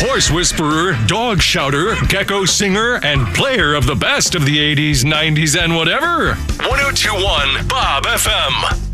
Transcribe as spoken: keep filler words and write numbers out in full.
horse whisperer, dog shouter, gecko singer, and player of the best of the eighties, nineties, and whatever. ten twenty-one Bob F M.